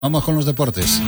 Vamos con los deportes.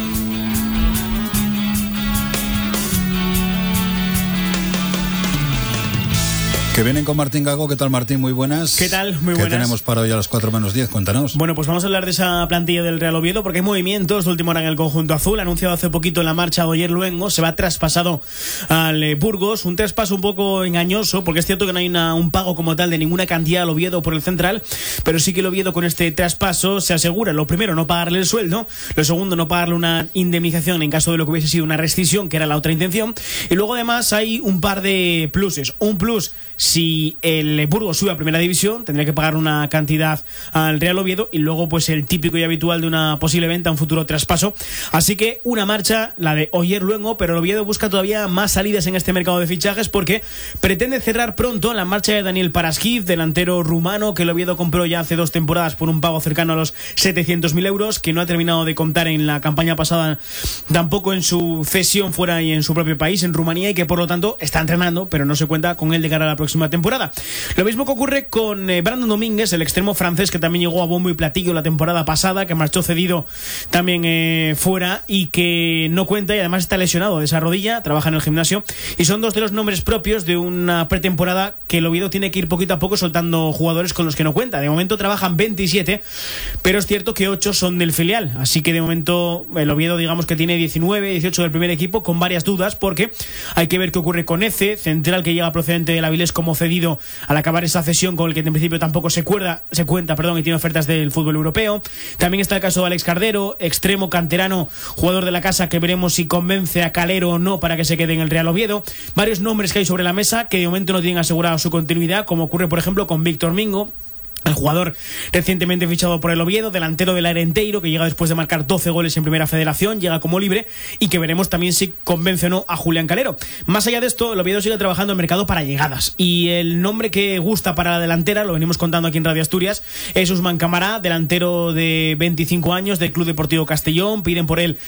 Que vienen con Martín Gago. ¿Qué tal, Martín? Muy buenas. ¿Qué tal? Muy buenas. ¿Qué tenemos para hoy a las 4 menos 10? Cuéntanos. Bueno, pues vamos a hablar de esa plantilla del Real Oviedo porque hay movimientos de última hora en el conjunto azul. Anunciado hace poquito en la marcha de Oyer Luengo, se va traspasado al Burgos. Un traspaso un poco engañoso porque es cierto que no hay un pago como tal de ninguna cantidad al Oviedo por el central, pero sí que el Oviedo con este traspaso se asegura, lo primero, no pagarle el sueldo, lo segundo, no pagarle una indemnización en caso de lo que hubiese sido una rescisión, que era la otra intención, y luego además hay un par de pluses. Un plus, si el Burgos sube a primera división, tendría que pagar una cantidad al Real Oviedo, y luego pues el típico y habitual de una posible venta, un futuro traspaso. Así que una marcha, la de Oyer Luengo, pero el Oviedo busca todavía más salidas en este mercado de fichajes porque pretende cerrar pronto la marcha de Daniel Paraschiv, delantero rumano que el Oviedo compró ya hace 2 temporadas por un pago cercano a los 700.000 euros, que no ha terminado de contar en la campaña pasada, tampoco en su cesión fuera y en su propio país, en Rumanía, y que por lo tanto está entrenando, pero no se cuenta con él de cara a la próxima temporada. Lo mismo que ocurre con Brandon Domínguez, el extremo francés que también llegó a bombo y platillo la temporada pasada, que marchó cedido también fuera y que no cuenta, y además está lesionado de esa rodilla, trabaja en el gimnasio, y son 2 de los nombres propios de una pretemporada que el Oviedo tiene que ir poquito a poco soltando jugadores con los que no cuenta. De momento trabajan 27, pero es cierto que 8 son del filial, así que de momento el Oviedo digamos que tiene 19, 18 del primer equipo, con varias dudas porque hay que ver qué ocurre con Eze, central que llega procedente del Avilés como cedido al acabar esa cesión, con el que en principio tampoco se cuenta, y tiene ofertas del fútbol europeo. También está el caso de Alex Cardero, extremo canterano, jugador de la casa, que veremos si convence a Calero o no para que se quede en el Real Oviedo. Varios nombres que hay sobre la mesa que de momento no tienen asegurado su continuidad, como ocurre por ejemplo con Víctor Mingo, el jugador recientemente fichado por el Oviedo, delantero del Arenteiro, que llega después de marcar 12 goles en Primera Federación, llega como libre, y que veremos también si convence o no a Julián Calero. Más allá de esto, el Oviedo sigue trabajando en mercado para llegadas, y el nombre que gusta para la delantera, lo venimos contando aquí en Radio Asturias, es Usman Camará, delantero de 25 años del Club Deportivo Castellón. Piden por él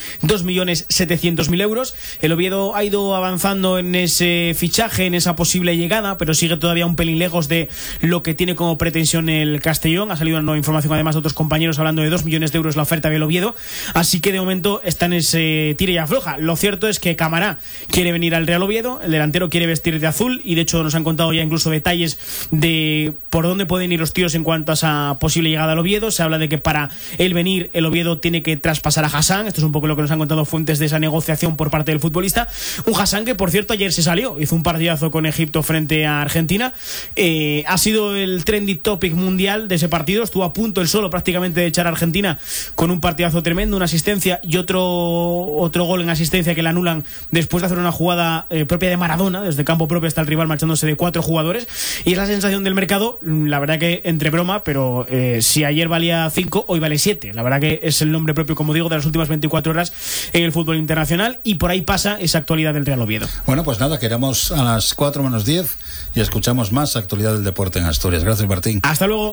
2.700.000 euros. El Oviedo ha ido avanzando en ese fichaje, en esa posible llegada, pero sigue todavía un pelín lejos de lo que tiene como pretensión el Castellón. Ha salido una nueva información además de otros compañeros hablando de 2 millones de euros la oferta del Oviedo, así que de momento está en ese tira y afloja. Lo cierto es que Camará quiere venir al Real Oviedo, el delantero quiere vestir de azul, y de hecho nos han contado ya incluso detalles de por dónde pueden ir los tiros en cuanto a esa posible llegada al Oviedo. Se habla de que para él venir el Oviedo tiene que traspasar a Hassan. Esto es un poco lo que nos han contado fuentes de esa negociación por parte del futbolista, un Hassan que por cierto ayer se salió, hizo un partidazo con Egipto frente a Argentina, ha sido el trending topic mundial de ese partido. Estuvo a punto él solo prácticamente de echar a Argentina con un partidazo tremendo, una asistencia y otro gol en asistencia que le anulan después de hacer una jugada propia de Maradona, desde campo propio hasta el rival, marchándose de 4 jugadores, y es la sensación del mercado. La verdad que entre broma, pero si ayer valía 5, hoy vale 7. La verdad que es el nombre propio, como digo, de las últimas 24 horas en el fútbol internacional, y por ahí pasa esa actualidad del Real Oviedo. Bueno, pues nada, quedamos a las 4 menos 10 y escuchamos más actualidad del deporte en Asturias. Gracias, Martín. Hasta luego.